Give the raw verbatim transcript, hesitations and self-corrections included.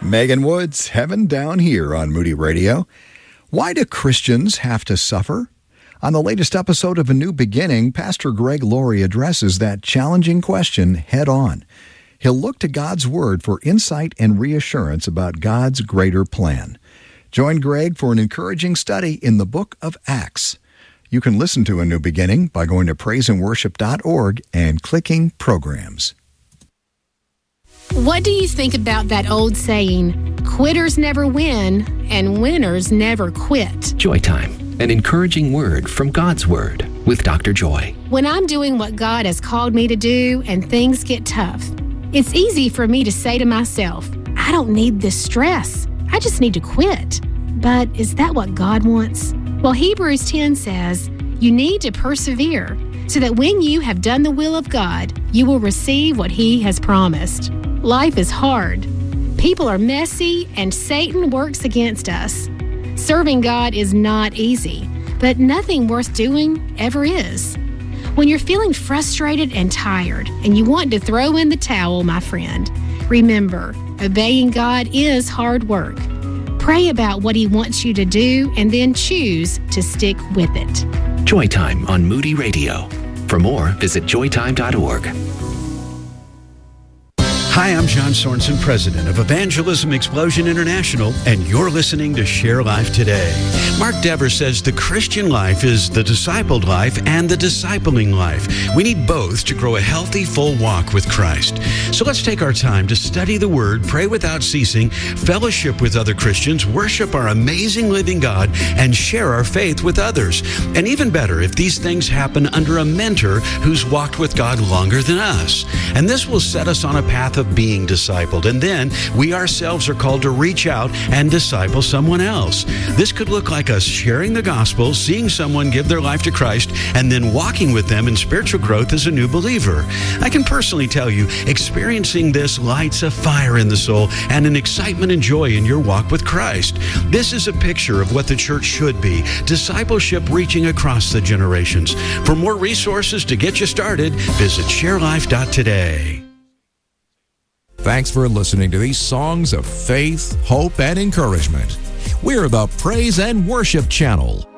Megan Woods, Heaven Down Here on Moody Radio. Why do Christians have to suffer? On the latest episode of A New Beginning, Pastor Greg Laurie addresses that challenging question head on. He'll look to God's Word for insight and reassurance about God's greater plan. Join Greg for an encouraging study in the book of Acts. You can listen to A New Beginning by going to praise and worship dot org and clicking Programs. What do you think about that old saying, quitters never win and winners never quit? Joy Time, an encouraging word from God's Word with Doctor Joy. When I'm doing what God has called me to do and things get tough, it's easy for me to say to myself, I don't need this stress. I just need to quit. But is that what God wants? Well, Hebrews ten says, you need to persevere so that when you have done the will of God, you will receive what He has promised. Life is hard. People are messy, and Satan works against us. Serving God is not easy, but nothing worth doing ever is. When you're feeling frustrated and tired, and you want to throw in the towel, my friend, remember, obeying God is hard work. Pray about what He wants you to do, and then choose to stick with it. Joy Time on Moody Radio. For more, visit joy time dot org. Hi, I'm John Sorensen, president of Evangelism Explosion International, and you're listening to Share Life Today. Mark Dever says the Christian life is the discipled life and the discipling life. We need both to grow a healthy, full walk with Christ. So let's take our time to study the Word, pray without ceasing, fellowship with other Christians, worship our amazing living God, and share our faith with others. And even better, if these things happen under a mentor who's walked with God longer than us. And this will set us on a path of being discipled, and then we ourselves are called to reach out and disciple someone else. This could look like us sharing the gospel, seeing someone give their life to Christ, and then walking with them in spiritual growth as a new believer. I can personally tell you, experiencing this lights a fire in the soul and an excitement and joy in your walk with Christ. This is a picture of what the church should be, discipleship reaching across the generations. For more resources to get you started, visit share life dot today. Thanks for listening to these songs of faith, hope, and encouragement. We're the Praise and Worship Channel.